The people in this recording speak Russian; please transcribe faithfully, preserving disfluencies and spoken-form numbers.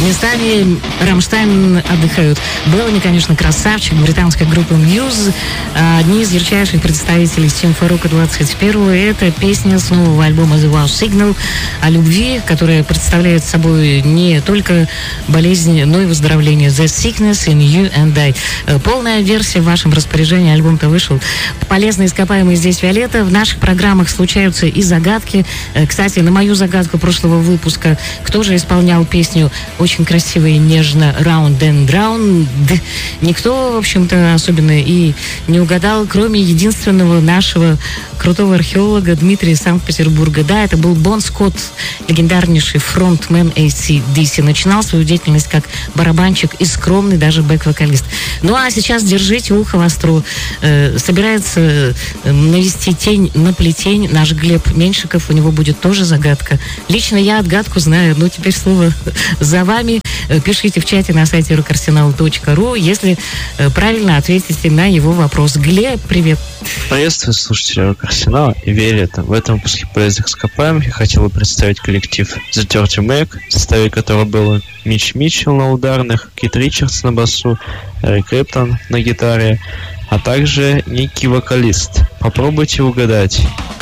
Местами Рамштайн отдыхают. Беллами, конечно, красавчик. Британская группа Muse. Одни из ярчайших представителей симфорока двадцать первого. Это песня с нового альбома The Wow Signal о любви, которая представляет собой не только болезнь, но и выздоровление. The Sickness in You and I. Полная версия в вашем распоряжении. Альбом-то вышел. Полезные ископаемые здесь Виолетта. В наших программах случаются и загадки. Кстати, на мою загадку прошлого выпуска, кто же исполнял песню очень красиво и нежно «Round and Round», никто, в общем-то, особенно и не угадал, кроме единственного нашего крутого археолога Дмитрия из Санкт-Петербурга. Да, это был Бон Скотт, легендарнейший фронтмен эй си ди си. Начинал свою деятельность как барабанщик и скромный даже бэк-вокалист. Ну а сейчас держите ухо востро. Э, собирается навести тень на плетень наш Глеб Меньшиков. У него будет тоже загадка. Лично я отгадку знаю, но теперь слово за вами. Пишите в чате на сайте рок арсенал точка ру, если правильно ответите на его вопрос. Глеб, привет. Приветствую слушатели Рок Арсенала и Виолетта. В этом выпуске полезных ископаемых я хотел бы представить коллектив The Dirty Mac, в составе которого был Митч Митчелл на ударных, Кит Ричардс на басу, Эрик Крэптон на гитаре, а также некий вокалист. Попробуйте угадать.